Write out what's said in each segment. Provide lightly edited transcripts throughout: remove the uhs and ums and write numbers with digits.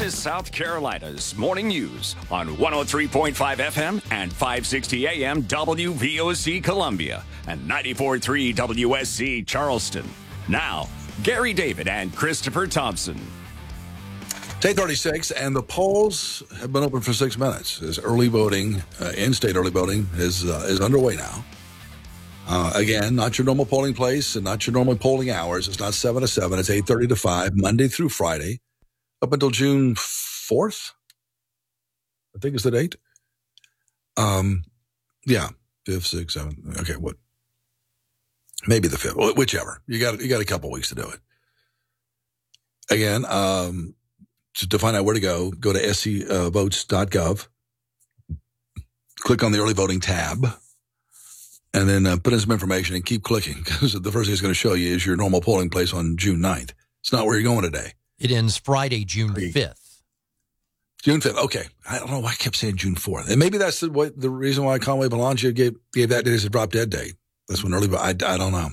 is South Carolina's Morning News on 103.5 FM and 560 AM WVOC Columbia and 94.3 WSC Charleston. Now, Gary David and Christopher Thompson. It's 8:36, and the polls have been open for 6 minutes. As early voting, in-state early voting, is underway now. Again, not your normal polling place and not your normal polling hours. It's not 7 to 7. It's 8:30 to 5, Monday through Friday, up until June 4th, I think is the date. Yeah, 5th, 6th, 7th. Okay, what? Maybe the 5th, whichever. You got a couple weeks to do it. Again, to find out where to go to scvotes.gov, click on the early voting tab, and then put in some information and keep clicking, because the first thing it's going to show you is your normal polling place on June 9th. It's not where you're going today. It ends Friday, June 5th. June 5th. Okay. I don't know why I kept saying June 4th. And maybe that's the reason why Conway Belanger gave that date as a drop dead date. That's when early, I don't know.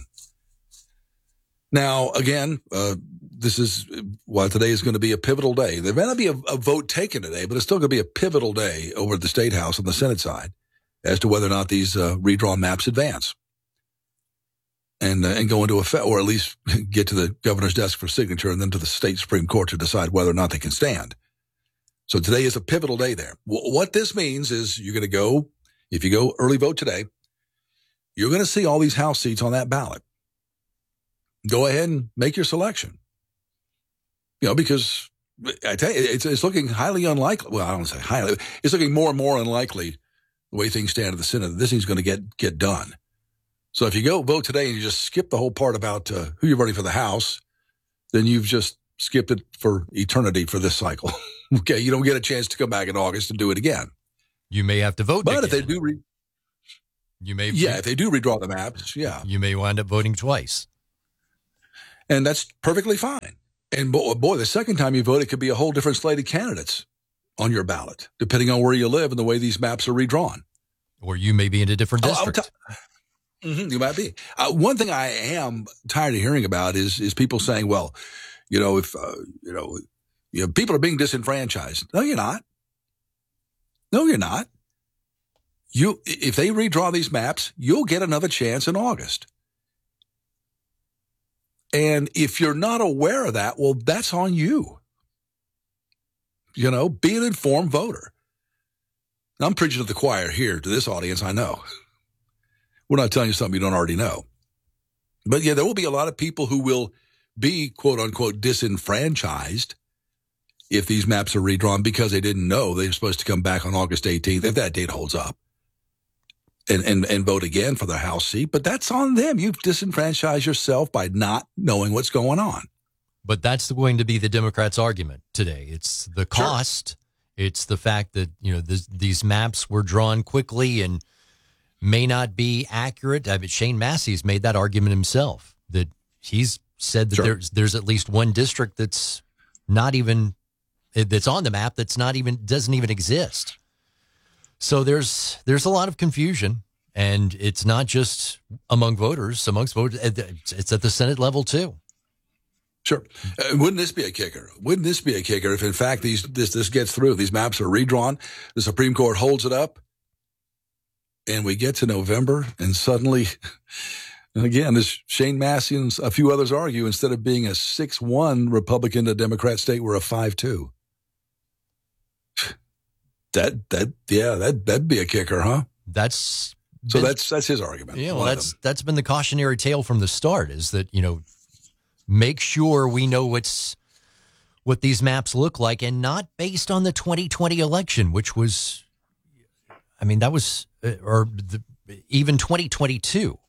Now, again, this is why today is going to be a pivotal day. There may not be a vote taken today, but it's still going to be a pivotal day over at the State House on the Senate side as to whether or not these redrawn maps advance and go into effect, or at least get to the governor's desk for signature and then to the state Supreme Court to decide whether or not they can stand. So today is a pivotal day there. What this means is you're going to go, if you go early vote today, you're going to see all these House seats on that ballot. Go ahead and make your selection. You know, because I tell you, it's looking highly unlikely. Well, I don't say highly. It's looking more and more unlikely the way things stand at the Senate that this thing's going to get done. So if you go vote today and you just skip the whole part about who you're voting for the House, then you've just skipped it for eternity for this cycle. Okay, you don't get a chance to come back in August and do it again. You may have to vote but again. If they do, if they do redraw the maps, you may wind up voting twice, and that's perfectly fine. And boy, the second time you vote, it could be a whole different slate of candidates on your ballot, depending on where you live and the way these maps are redrawn. Or you may be in a different district. You might be. One thing I am tired of hearing about is people saying, well, if people are being disenfranchised. No, you're not. No, you're not. If they redraw these maps, you'll get another chance in August. And if you're not aware of that, well, that's on you. Be an informed voter. I'm preaching to the choir here, to this audience, I know. We're not telling you something you don't already know. But yeah, there will be a lot of people who will be, quote unquote, disenfranchised if these maps are redrawn because they didn't know they were supposed to come back on August 18th, if that date holds up, and vote again for the House seat. But that's on them. You've disenfranchised yourself by not knowing what's going on. But that's going to be the Democrats' argument today. It's the cost. Sure. It's the fact that, these maps were drawn quickly and may not be accurate. Shane Massey's made that argument himself, that he's said that there's at least one district that's not even, that's on the map that's doesn't even exist. So there's a lot of confusion, and it's not just amongst voters, it's at the Senate level too. Sure. Wouldn't this be a kicker? Wouldn't this be a kicker if, in fact, this gets through? These maps are redrawn, the Supreme Court holds it up, and we get to November, and suddenly, and again, as Shane Massey and a few others argue, instead of being a 6-1 Republican to Democrat state, we're a 5-2. That'd be a kicker, huh? That's his argument. Yeah, well, that's been the cautionary tale from the start, is that, make sure we know what these maps look like, and not based on the 2020 election, which was, even 2022.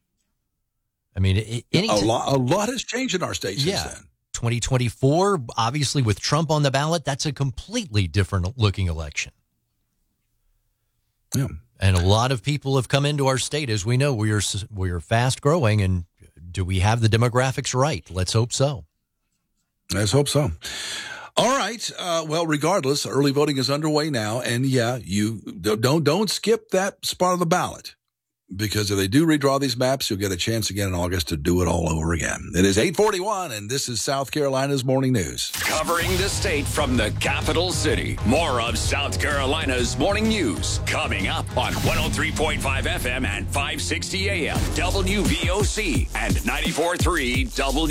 A lot has changed in our state since then. 2024, obviously with Trump on the ballot, that's a completely different looking election. Yeah. And a lot of people have come into our state. As we know, we are fast growing, and do we have the demographics right? Let's hope so. Let's hope so. All right. Well, regardless, early voting is underway now, and you don't skip that spot of the ballot. because if they do redraw these maps, you'll get a chance again in August to do it all over again. It is 8:41, and this is South Carolina's Morning News. Covering the state from the capital city. More of South Carolina's Morning News coming up on 103.5 FM and 560 AM WVOC and 94.3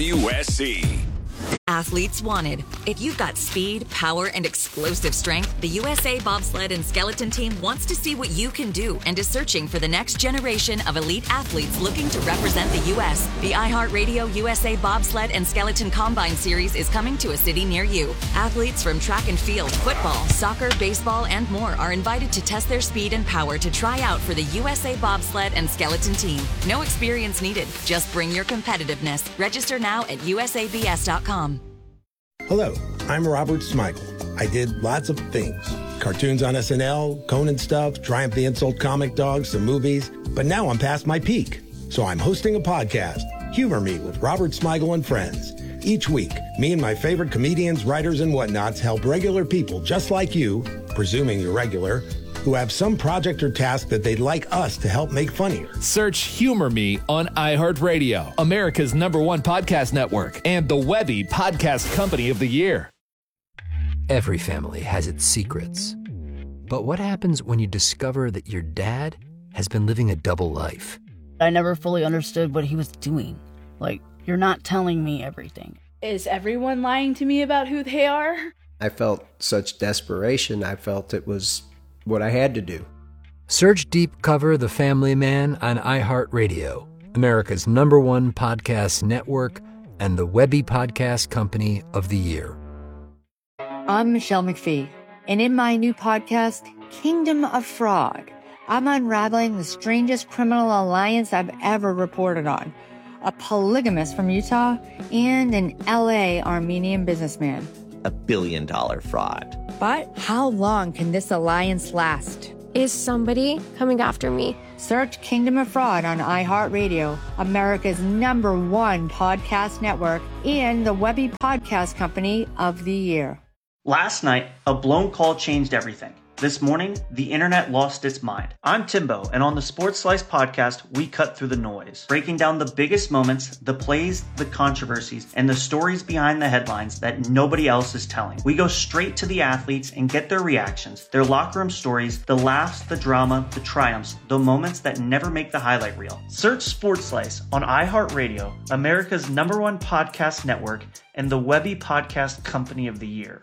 WSC. Athletes wanted. If you've got speed, power, and explosive strength, the USA Bobsled and Skeleton Team wants to see what you can do and is searching for the next generation of elite athletes looking to represent the U.S. The iHeartRadio USA Bobsled and Skeleton Combine Series is coming to a city near you. Athletes from track and field, football, soccer, baseball, and more are invited to test their speed and power to try out for the USA Bobsled and Skeleton Team. No experience needed. Just bring your competitiveness. Register now at usabs.com. Hello, I'm Robert Smigel. I did lots of things. Cartoons on SNL, Conan stuff, Triumph the Insult comic dogs, some movies. But now I'm past my peak. So I'm hosting a podcast, Humor Me with Robert Smigel and Friends. Each week, me and my favorite comedians, writers, and whatnots help regular people just like you, presuming you're regular, who have some project or task that they'd like us to help make funnier. Search Humor Me on iHeartRadio, America's #1 podcast network, and the Webby Podcast Company of the Year. Every family has its secrets. But what happens when you discover that your dad has been living a double life? I never fully understood what he was doing. Like, you're not telling me everything. Is everyone lying to me about who they are? I felt such desperation. I felt it was what I had to do. Search Deep Cover The Family Man on iHeartRadio, America's #1 podcast network, and the Webby Podcast Company of the Year. I'm Michelle McPhee, and in my new podcast, Kingdom of Fraud, I'm unraveling the strangest criminal alliance I've ever reported on. A polygamist from Utah and an LA Armenian businessman. $1 billion fraud. But how long can this alliance last? Is somebody coming after me? Search Kingdom of Fraud on iHeartRadio, America's #1 podcast network, and the Webby Podcast Company of the Year. Last night, a blown call changed everything. This morning, the internet lost its mind. I'm Timbo, and on the Sports Slice podcast, we cut through the noise, breaking down the biggest moments, the plays, the controversies, and the stories behind the headlines that nobody else is telling. We go straight to the athletes and get their reactions, their locker room stories, the laughs, the drama, the triumphs, the moments that never make the highlight reel. Search Sports Slice on iHeartRadio, America's #1 podcast network, and the Webby Podcast Company of the Year.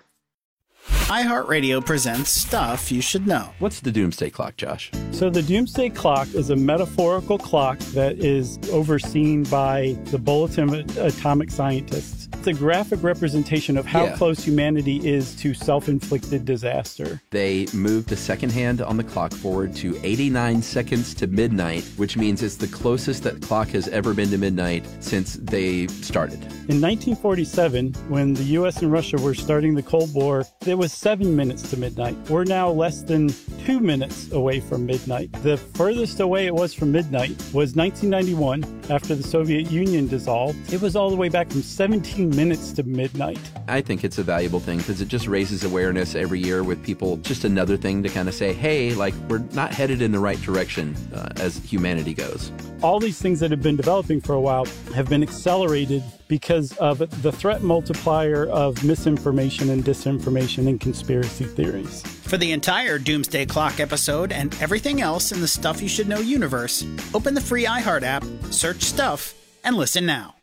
iHeartRadio presents Stuff You Should Know. What's the Doomsday Clock, Josh? So the Doomsday Clock is a metaphorical clock that is overseen by the Bulletin of Atomic Scientists. It's a graphic representation of how close humanity is to self-inflicted disaster. They moved the second hand on the clock forward to 89 seconds to midnight, which means it's the closest that clock has ever been to midnight since they started. In 1947, when the U.S. and Russia were starting the Cold War, it was 7 minutes to midnight. We're now less than 2 minutes away from midnight. The furthest away it was from midnight was 1991, after the Soviet Union dissolved. It was all the way back from 17 minutes to midnight. I think it's a valuable thing because it just raises awareness every year with people. Just another thing to kind of say, hey, like, we're not headed in the right direction as humanity goes. All these things that have been developing for a while have been accelerated because of the threat multiplier of misinformation and disinformation and conspiracy theories. For the entire Doomsday Clock episode and everything else in the Stuff You Should Know universe, open the free iHeart app, search Stuff, and listen now.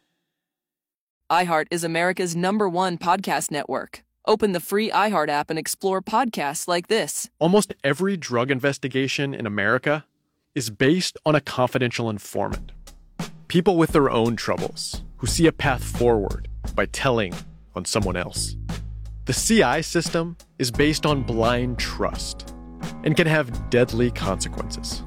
iHeart is America's #1 podcast network. Open the free iHeart app and explore podcasts like this. Almost every drug investigation in America is based on a confidential informant. People with their own troubles who see a path forward by telling on someone else. The CI system is based on blind trust and can have deadly consequences.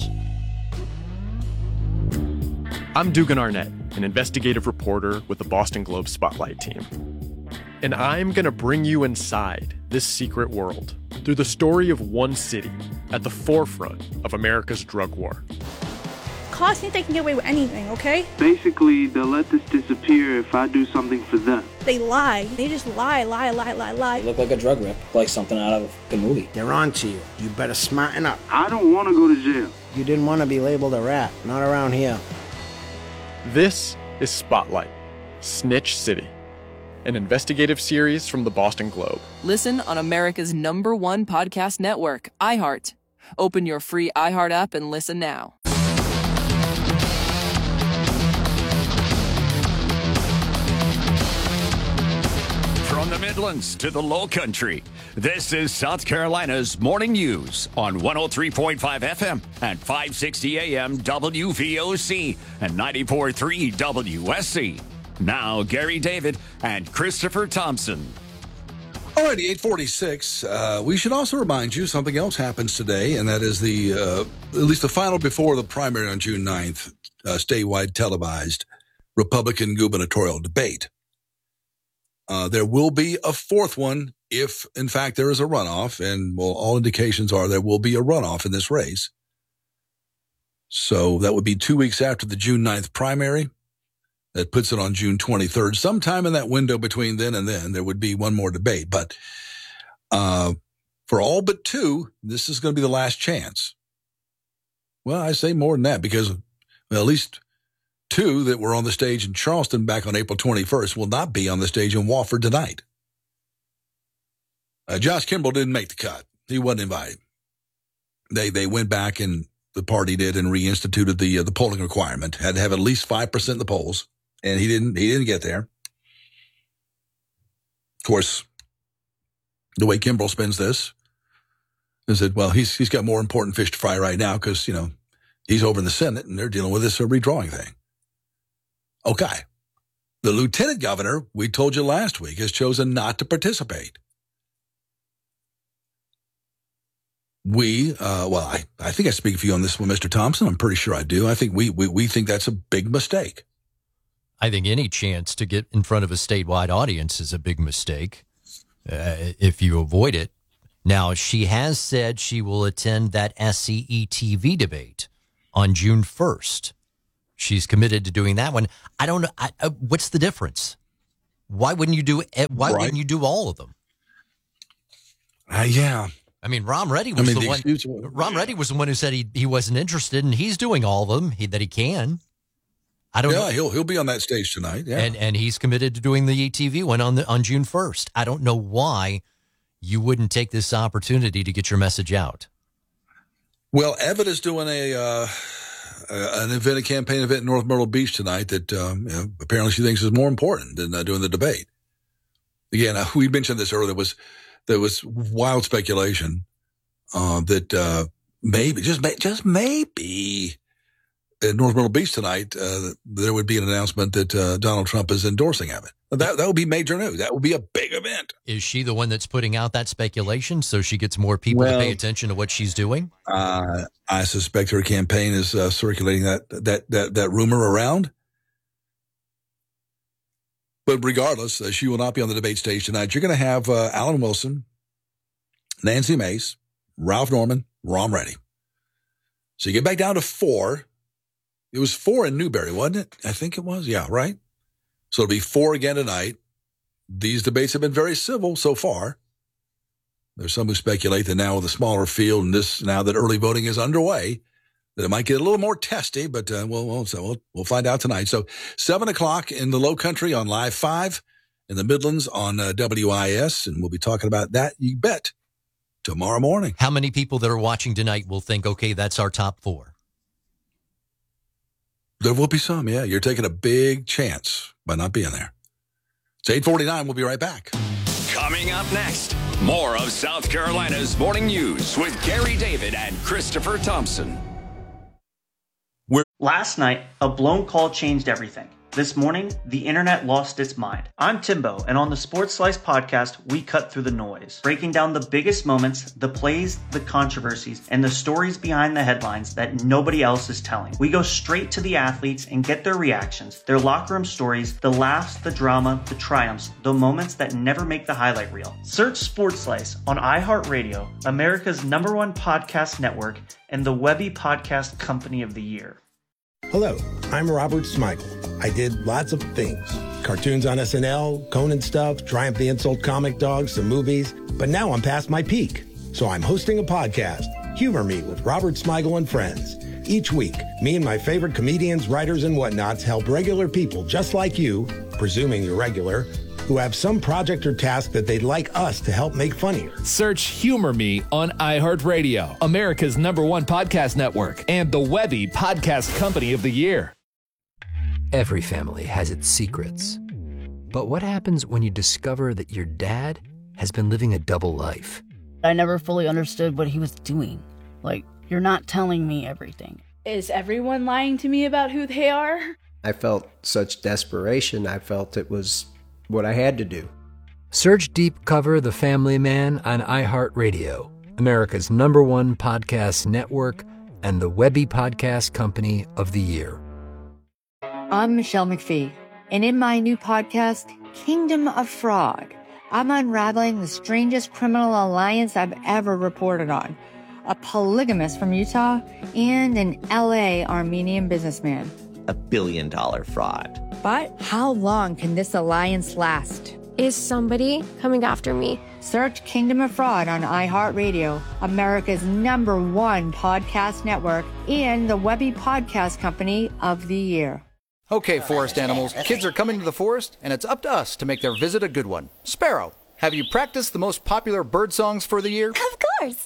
I'm Dugan Arnett, an investigative reporter with the Boston Globe Spotlight team. And I'm going to bring you inside this secret world through the story of one city at the forefront of America's drug war. Cops think they can get away with anything, okay? Basically, they'll let this disappear if I do something for them. They lie. They just lie. You look like a drug rip, like something out of a movie. They're on to you. You better smarten up. I don't want to go to jail. You didn't want to be labeled a rat. Not around here. This is Spotlight, Snitch City, an investigative series from the Boston Globe. Listen on America's #1 podcast network, iHeart. Open your free iHeart app and listen now. From the Midlands to the Low Country, this is South Carolina's Morning News on 103.5 FM and 560 AM WVOC and 94.3 WSC. Now, Gary David and Christopher Thompson. Alrighty, 8:46. We should also remind you something else happens today, and that is at least the final before the primary on June 9th, statewide televised Republican gubernatorial debate. There will be a fourth one if, in fact, there is a runoff, and well, all indications are there will be a runoff in this race. So that would be 2 weeks after the June 9th primary. That puts it on June 23rd. Sometime in that window between then and then, there would be one more debate. But for all but two, this is going to be the last chance. Well, I say more than that because at least two that were on the stage in Charleston back on April 21st will not be on the stage in Wofford tonight. Josh Kimball didn't make the cut. He wasn't invited. They went back, and the party did, and reinstituted the polling requirement. Had to have at least 5% in the polls, and he didn't get there. Of course, the way Kimball spends this is that, well, he's got more important fish to fry right now because, he's over in the Senate, and they're dealing with this redrawing thing. Okay. The lieutenant governor, we told you last week, has chosen not to participate. I think I speak for you on this one, Mr. Thompson. I'm pretty sure I do. I think we think that's a big mistake. I think any chance to get in front of a statewide audience is a big mistake if you avoid it. Now, she has said she will attend that SCE TV debate on June 1st. She's committed to doing that one. I don't know. What's the difference? Why wouldn't you do it? Wouldn't you do all of them? Yeah. I mean, Ron Reddy was the one. Ron Reddy was the one who said he wasn't interested, and he's doing all of them that he can. I don't know. Yeah, he'll be on that stage tonight. Yeah, and he's committed to doing the ETV one on June 1st. I don't know why you wouldn't take this opportunity to get your message out. Well, Evan is doing a campaign event in North Myrtle Beach tonight that apparently she thinks is more important than doing the debate. Again, we mentioned this earlier. There was wild speculation that maybe, just maybe, at North Myrtle Beach tonight, there would be an announcement that Donald Trump is endorsing Evan. That would be major news. That would be a big event. Is she the one that's putting out that speculation so she gets more people to pay attention to what she's doing? I suspect her campaign is circulating that rumor around. But regardless, she will not be on the debate stage tonight. You're going to have Alan Wilson, Nancy Mace, Ralph Norman, Ron Reddy. So you get back down to 4. It was 4 in Newberry, wasn't it? I think it was. Yeah, right? So it'll be 4 again tonight. These debates have been very civil so far. There's some who speculate that now with a smaller field and now that early voting is underway, that it might get a little more testy, but we'll find out tonight. So 7 o'clock in the Low Country on Live 5, in the Midlands on WIS, and we'll be talking about that, you bet, tomorrow morning. How many people that are watching tonight will think, okay, that's our top 4? There will be some, yeah. You're taking a big chance by not being there. It's 8:49. We'll be right back. Coming up next, more of South Carolina's Morning News with Gary David and Christopher Thompson. Last night, a blown call changed everything. This morning, the internet lost its mind. I'm Timbo, and on the Sports Slice podcast, we cut through the noise, breaking down the biggest moments, the plays, the controversies, and the stories behind the headlines that nobody else is telling. We go straight to the athletes and get their reactions, their locker room stories, the laughs, the drama, the triumphs, the moments that never make the highlight reel. Search Sports Slice on iHeartRadio, America's #1 podcast network, and the Webby Podcast Company of the Year. Hello, I'm Robert Smigel. I did lots of things. Cartoons on SNL, Conan stuff, Triumph the Insult Comic Dog, some movies. But now I'm past my peak. So I'm hosting a podcast, Humor Me with Robert Smigel and Friends. Each week, me and my favorite comedians, writers, and whatnots help regular people just like you, presuming you're regular, who have some project or task that they'd like us to help make funnier. Search Humor Me on iHeartRadio, America's #1 podcast network, and the Webby Podcast Company of the Year. Every family has its secrets. But what happens when you discover that your dad has been living a double life? I never fully understood what he was doing. Like, you're not telling me everything. Is everyone lying to me about who they are? I felt such desperation. I felt it was what I had to do. Search Deep Cover The Family Man on iHeartRadio, America's #1 podcast network, and the Webby Podcast Company of the Year. I'm Michelle McPhee, and in my new podcast, Kingdom of Frog, I'm unraveling the strangest criminal alliance I've ever reported on. A polygamist from Utah and an LA Armenian businessman. $1 billion fraud. But how long can this alliance last? Is somebody coming after me? Search Kingdom of Fraud on iHeartRadio, America's #1 podcast network, and the Webby Podcast Company of the Year. Okay, forest animals, kids are coming to the forest, and it's up to us to make their visit a good one. Sparrow, have you practiced the most popular bird songs for the year? Of course.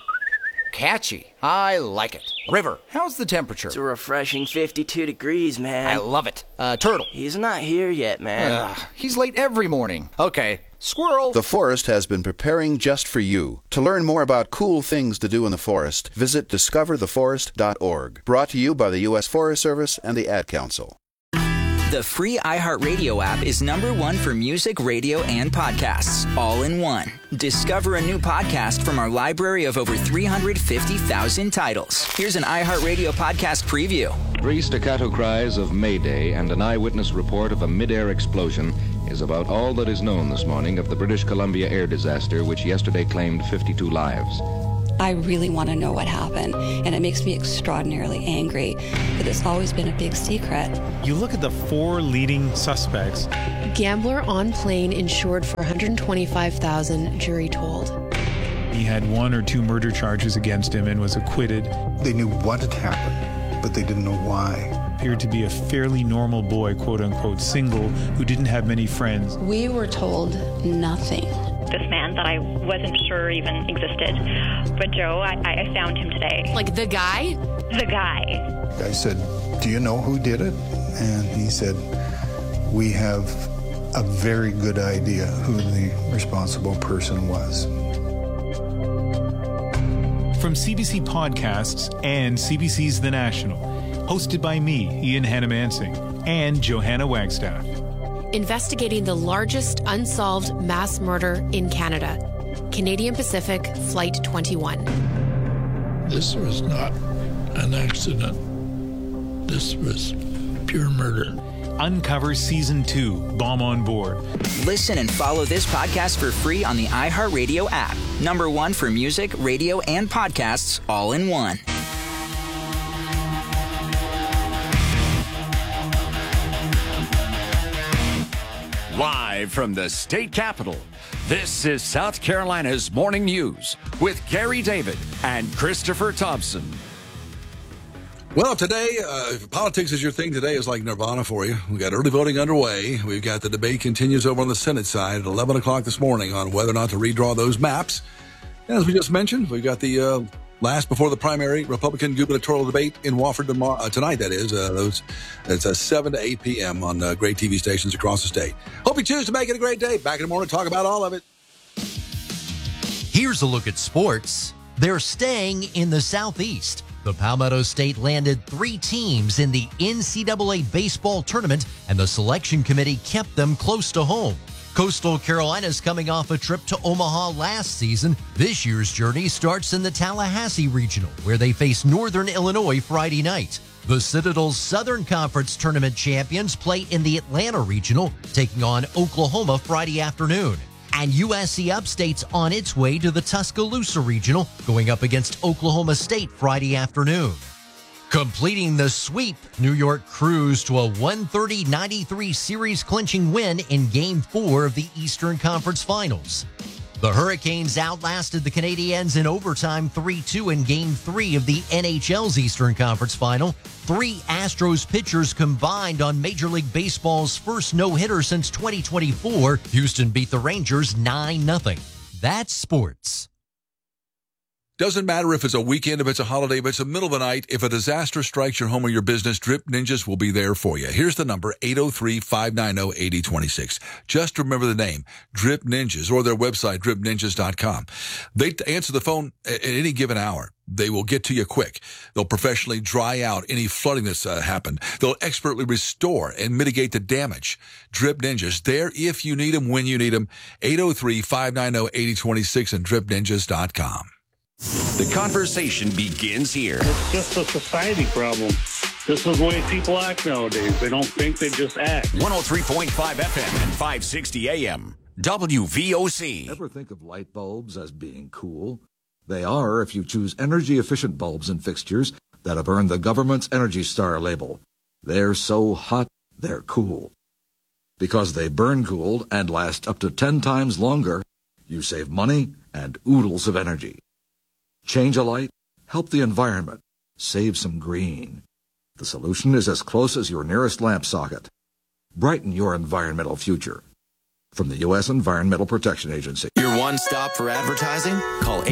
Catchy. I like it. River, how's the temperature? It's a refreshing 52 degrees, man. I love it. Turtle. He's not here yet, man. He's late every morning. Okay. Squirrel. The forest has been preparing just for you. To learn more about cool things to do in the forest, visit discovertheforest.org. Brought to you by the U.S. Forest Service and the Ad Council. The free iHeartRadio app is #1 for music, radio, and podcasts, all in one. Discover a new podcast from our library of over 350,000 titles. Here's an iHeartRadio podcast preview. 3 staccato cries of Mayday and an eyewitness report of a mid-air explosion is about all that is known this morning of the British Columbia air disaster, which yesterday claimed 52 lives. I really want to know what happened, and it makes me extraordinarily angry that it's always been a big secret. You look at the 4 leading suspects. Gambler on plane insured for $125,000, jury told. He had 1 or 2 murder charges against him and was acquitted. They knew what had happened, but they didn't know why. Appeared to be a fairly normal boy, quote-unquote, single, who didn't have many friends. We were told nothing. This man that I wasn't sure even existed. But Joe, I found him today. Like the guy? The guy. I said, "Do you know who did it?" And he said, "We have a very good idea who the responsible person was." From CBC Podcasts and CBC's The National, hosted by me, Ian Hannamansing, and Johanna Wagstaff. Investigating the largest unsolved mass murder in Canada. Canadian Pacific Flight 21. This was not an accident. This was pure murder. Uncover Season 2, Bomb on Board. Listen and follow this podcast for free on the iHeartRadio app. #1 for music, radio, and podcasts, all in one. Live from the state capitol, this is South Carolina's Morning News with Gary David and Christopher Thompson. Well, today, if politics is your thing, today is like Nirvana for you. We've got early voting underway. We've got the debate continues over on the Senate side at 11 o'clock this morning on whether or not to redraw those maps. And as we just mentioned, we've got the last before the primary Republican gubernatorial debate in Wofford tonight, that is. It's 7 to 8 p.m. on great TV stations across the state. Hope you choose to make it a great day. Back in the morning to talk about all of it. Here's a look at sports. They're staying in the Southeast. The Palmetto State landed 3 teams in the NCAA baseball tournament, and the selection committee kept them close to home. Coastal Carolina's coming off a trip to Omaha last season. This year's journey starts in the Tallahassee Regional, where they face Northern Illinois Friday night. The Citadel's Southern Conference tournament champions play in the Atlanta Regional, taking on Oklahoma Friday afternoon. And USC Upstate's on its way to the Tuscaloosa Regional, going up against Oklahoma State Friday afternoon. Completing the sweep, New York cruised to a 130-93 series clinching win in Game 4 of the Eastern Conference Finals. The Hurricanes outlasted the Canadiens in overtime 3-2 in Game 3 of the NHL's Eastern Conference Final. 3 Astros pitchers combined on Major League Baseball's first no-hitter since 2024. Houston beat the Rangers 9-0. That's sports. Doesn't matter if it's a weekend, if it's a holiday, if it's the middle of the night, if a disaster strikes your home or your business, Drip Ninjas will be there for you. Here's the number, 803-590-8026. Just remember the name, Drip Ninjas, or their website, dripninjas.com. They answer the phone at any given hour. They will get to you quick. They'll professionally dry out any flooding that's happened. They'll expertly restore and mitigate the damage. Drip Ninjas, there if you need them, when you need them. 803-590-8026 and dripninjas.com. The conversation begins here. It's just a society problem. This is the way people act nowadays. They don't think, they just act. 103.5 FM and 560 AM. WVOC. Ever think of light bulbs as being cool? They are if you choose energy-efficient bulbs and fixtures that have earned the government's Energy Star label. They're so hot, they're cool. Because they burn cooled and last up to 10 times longer, you save money and oodles of energy. Change a light, help the environment, save some green. The solution is as close as your nearest lamp socket. Brighten your environmental future. From the U.S. Environmental Protection Agency. Your one stop for advertising? Call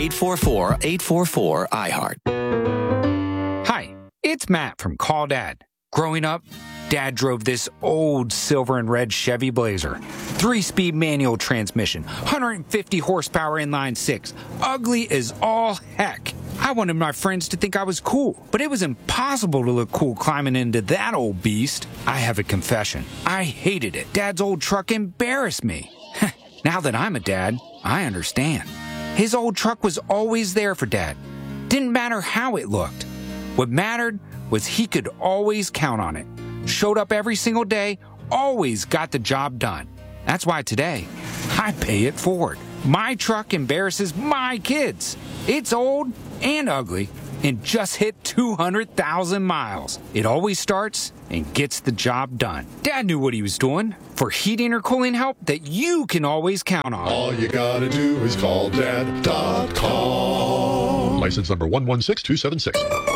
844-844-iHeart. Hi, it's Matt from Call Dad. Growing up, Dad drove this old silver and red Chevy Blazer. 3-speed manual transmission, 150 horsepower inline 6. Ugly as all heck. I wanted my friends to think I was cool, but it was impossible to look cool climbing into that old beast. I have a confession. I hated it. Dad's old truck embarrassed me. Now that I'm a dad, I understand. His old truck was always there for Dad. Didn't matter how it looked. What mattered was he could always count on it. Showed up every single day, always got the job done. That's why today, I pay it forward. My truck embarrasses my kids. It's old and ugly and just hit 200,000 miles. It always starts and gets the job done. Dad knew what he was doing. For heating or cooling help that you can always count on. All you gotta do is call dad.com. License number 116276.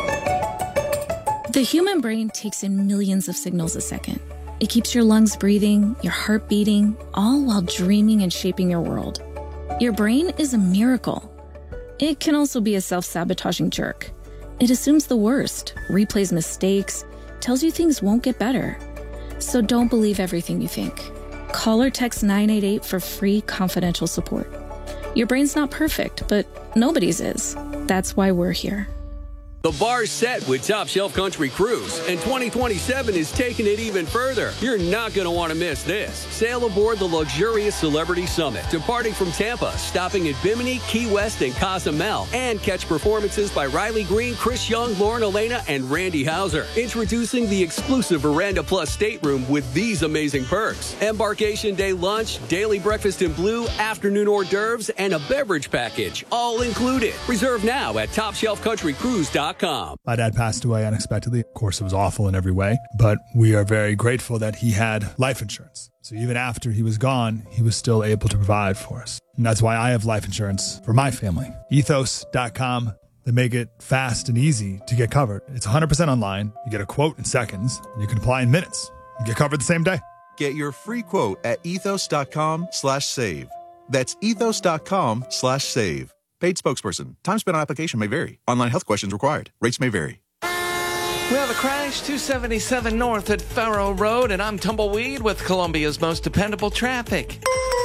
The human brain takes in millions of signals a second. It keeps your lungs breathing, your heart beating, all while dreaming and shaping your world. Your brain is a miracle. It can also be a self-sabotaging jerk. It assumes the worst, replays mistakes, tells you things won't get better. So don't believe everything you think. Call or text 988 for free confidential support. Your brain's not perfect, but nobody's is. That's why we're here. The bar's set with Top Shelf Country Cruise, and 2027 is taking it even further. You're not going to want to miss this. Sail aboard the luxurious Celebrity Summit, departing from Tampa, stopping at Bimini, Key West, and Cozumel, and catch performances by Riley Green, Chris Young, Lauren Elena, and Randy Hauser. Introducing the exclusive Veranda Plus stateroom with these amazing perks. Embarkation day lunch, daily breakfast in blue, afternoon hors d'oeuvres, and a beverage package, all included. Reserve now at TopShelfCountryCruise.com. My dad passed away unexpectedly. Of course, it was awful in every way, but we are very grateful that he had life insurance. So even after he was gone, he was still able to provide for us. And that's why I have life insurance for my family. Ethos.com. They make it fast and easy to get covered. It's 100% online. You get a quote in seconds. And you can apply in minutes. You get covered the same day. Get your free quote at ethos.com/save. That's ethos.com/save. Paid spokesperson. Time spent on application may vary. Online health questions required. Rates may vary. We have a crash 277 north at Faro Road, and I'm Tumbleweed with Columbia's most dependable traffic.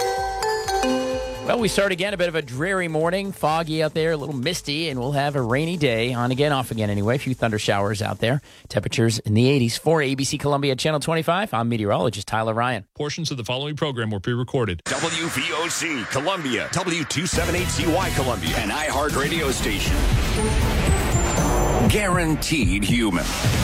Well, we start again, a bit of a dreary morning, foggy out there, a little misty, and we'll have a rainy day, on again, off again anyway, a few thunder showers out there. Temperatures in the 80s. For ABC Columbia Channel 25, I'm meteorologist Tyler Ryan. Portions of the following program were pre-recorded. WVOC Columbia, W278CY Columbia, an iHeart radio station. Guaranteed human.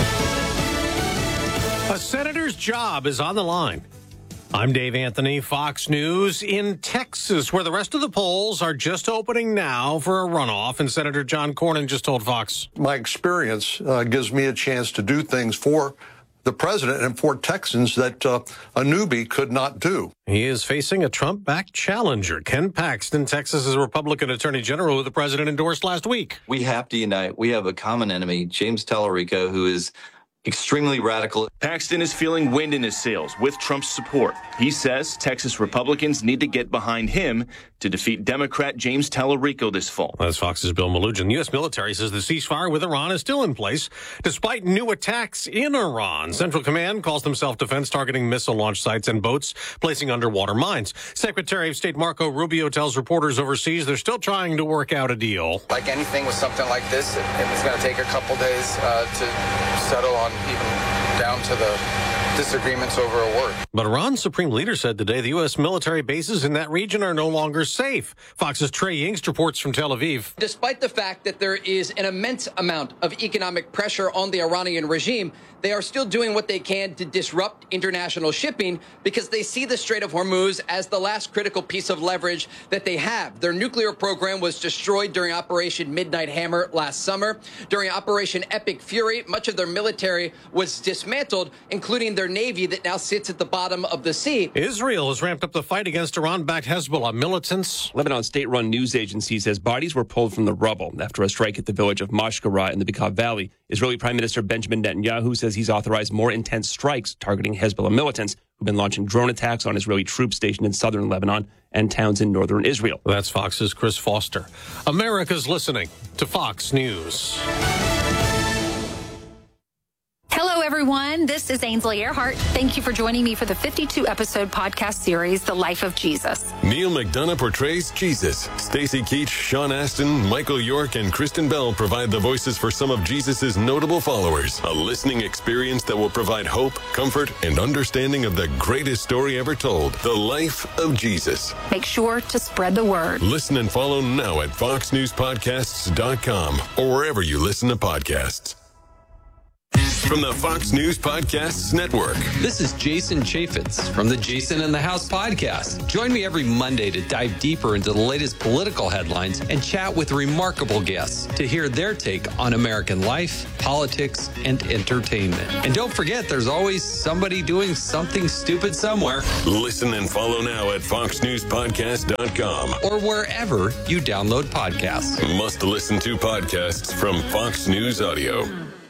A senator's job is on the line. I'm Dave Anthony, Fox News. In Texas, where the rest of the polls are just opening now for a runoff, and Senator John Cornyn just told Fox. My experience gives me a chance to do things for the president and for Texans that a newbie could not do. He is facing a Trump-backed challenger. Ken Paxton, Texas's Republican Attorney General, who the president endorsed last week. We have to unite. We have a common enemy, James Tallarico, who is extremely radical. Paxton is feeling wind in his sails with Trump's support. He says Texas Republicans need to get behind him to defeat Democrat James Tallarico this fall. That's Fox's Bill Malugin. The U.S. military says the ceasefire with Iran is still in place, despite new attacks in Iran. Central Command calls them self-defense, targeting missile launch sites and boats, placing underwater mines. Secretary of State Marco Rubio tells reporters overseas they're still trying to work out a deal. Like anything with something like this, it's going to take a couple days to settle on, even down to the disagreements over a word. But Iran's supreme leader said today the U.S. military bases in that region are no longer safe. Fox's Trey Yingst reports from Tel Aviv. Despite the fact that there is an immense amount of economic pressure on the Iranian regime, they are still doing what they can to disrupt international shipping because they see the Strait of Hormuz as the last critical piece of leverage that they have. Their nuclear program was destroyed during Operation Midnight Hammer last summer. During Operation Epic Fury, much of their military was dismantled, including their navy that now sits at the bottom of the sea. Israel has ramped up the fight against Iran-backed Hezbollah militants. Lebanon state-run news agency says bodies were pulled from the rubble after a strike at the village of Mashkara in the Bekaa Valley. Israeli Prime Minister Benjamin Netanyahu says he's authorized more intense strikes targeting Hezbollah militants who've been launching drone attacks on Israeli troops stationed in southern Lebanon and towns in northern Israel. That's Fox's Chris Foster. America's listening to Fox News. Hello, everyone. This is Ainsley Earhart. Thank you for joining me for the 52-episode podcast series, The Life of Jesus. Neil McDonough portrays Jesus. Stacey Keach, Sean Astin, Michael York, and Kristen Bell provide the voices for some of Jesus' notable followers. A listening experience that will provide hope, comfort, and understanding of the greatest story ever told, The Life of Jesus. Make sure to spread the word. Listen and follow now at foxnewspodcasts.com or wherever you listen to podcasts. From the Fox News Podcasts Network. This is Jason Chaffetz from the Jason in the House podcast. Join me every Monday to dive deeper into the latest political headlines and chat with remarkable guests to hear their take on American life, politics, and entertainment. And don't forget, there's always somebody doing something stupid somewhere. Listen and follow now at foxnewspodcast.com or wherever you download podcasts. Must listen to podcasts from Fox News Audio.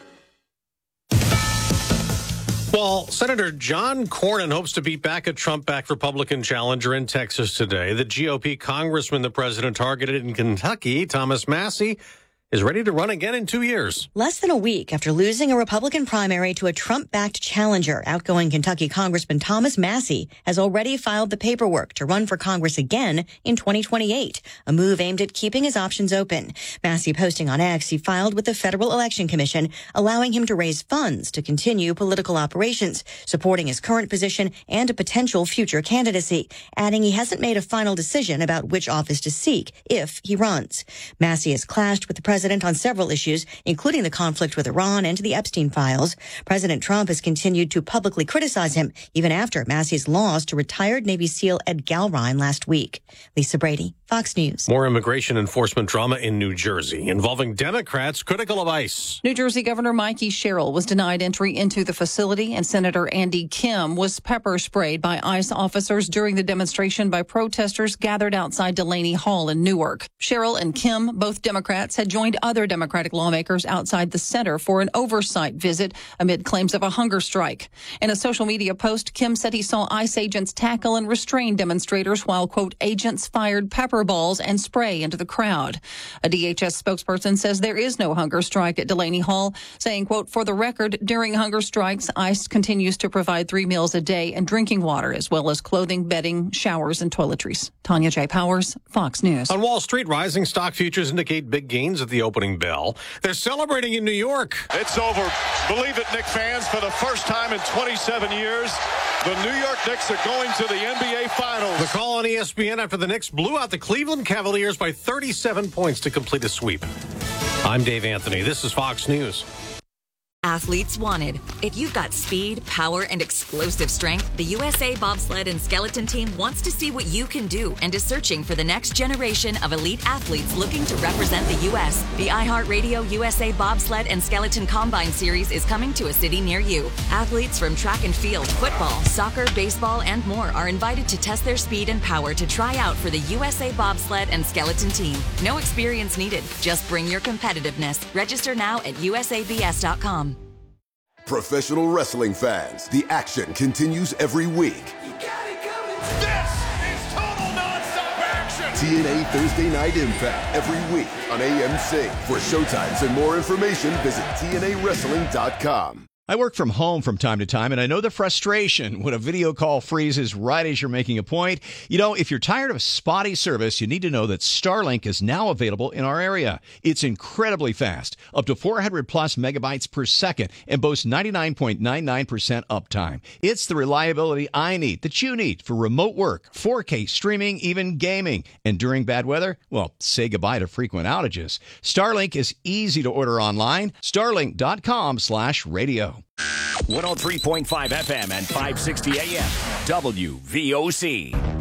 Well, Senator John Cornyn hopes to beat back a Trump-backed Republican challenger in Texas today. The GOP congressman the president targeted in Kentucky, Thomas Massie, is ready to run again in 2 years. Less than a week after losing a Republican primary to a Trump-backed challenger, outgoing Kentucky Congressman Thomas Massie has already filed the paperwork to run for Congress again in 2028, a move aimed at keeping his options open. Massie posting on X, he filed with the Federal Election Commission, allowing him to raise funds to continue political operations, supporting his current position and a potential future candidacy, adding he hasn't made a final decision about which office to seek if he runs. Massie has clashed with the president on several issues, including the conflict with Iran and the Epstein files. President Trump has continued to publicly criticize him, even after Massie's loss to retired Navy SEAL Ed Galrine last week. Lisa Brady, Fox News. More immigration enforcement drama in New Jersey involving Democrats critical of ICE. New Jersey Governor Mikey Sherrill was denied entry into the facility, and Senator Andy Kim was pepper sprayed by ICE officers during the demonstration by protesters gathered outside Delaney Hall in Newark. Sherrill and Kim, both Democrats, had joined other Democratic lawmakers outside the center for an oversight visit amid claims of a hunger strike. In a social media post, Kim said he saw ICE agents tackle and restrain demonstrators while, quote, agents fired pepper balls and spray into the crowd. A DHS spokesperson says there is no hunger strike at Delaney Hall, saying, quote, for the record, during hunger strikes, ICE continues to provide 3 meals a day and drinking water, as well as clothing, bedding, showers, and toiletries. Tanya J. Powers, Fox News. On Wall Street, rising stock futures indicate big gains at the opening bell. They're celebrating in New York. It's over. Believe it, Knicks fans, for the first time in 27 years, the New York Knicks are going to the NBA Finals. The call on ESPN after the Knicks blew out the Cleveland Cavaliers by 37 points to complete a sweep. I'm Dave Anthony. This is Fox News. Athletes wanted. If you've got speed, power, and explosive strength, the USA Bobsled and Skeleton Team wants to see what you can do and is searching for the next generation of elite athletes looking to represent the U.S. The iHeartRadio USA Bobsled and Skeleton Combine Series is coming to a city near you. Athletes from track and field, football, soccer, baseball, and more are invited to test their speed and power to try out for the USA Bobsled and Skeleton Team. No experience needed. Just bring your competitiveness. Register now at usabs.com. Professional wrestling fans, the action continues every week. This is total nonstop action. TNA Thursday Night Impact every week on AMC. For showtimes and more information, visit TNAWrestling.com. I work from home from time to time, and I know the frustration when a video call freezes right as you're making a point. You know, if you're tired of spotty service, you need to know that Starlink is now available in our area. It's incredibly fast, up to 400 plus megabytes per second, and boasts 99.99% uptime. It's the reliability I need, that you need, for remote work, 4K streaming, even gaming. And during bad weather, well, say goodbye to frequent outages. Starlink is easy to order online. Starlink.com/radio. 103.5 FM and 560 AM WVOC.